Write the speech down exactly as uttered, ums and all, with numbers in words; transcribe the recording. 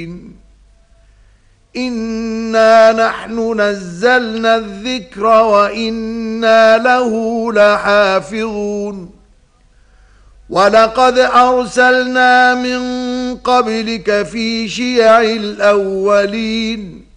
إنا نحن نزلنا الذكر وإنا له لحافظون ولقد أرسلنا من قبلك في شيع الأولين